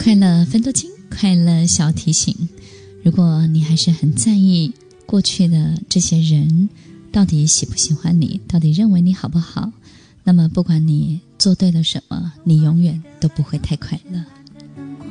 快乐分多金，快乐小提醒。如果你还是很在意过去的这些人到底喜不喜欢你，到底认为你好不好，那么不管你做对了什么，你永远都不会太快乐。